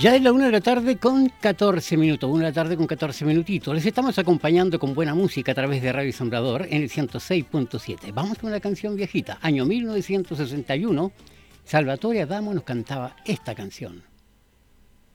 Ya es la 1 de la tarde con 14 minutos, 1 de la tarde con 14 minutitos. Les estamos acompañando con buena música a través de Radio Sembrador en el 106.7. Vamos con una canción viejita, año 1961. Salvatore Adamo nos cantaba esta canción.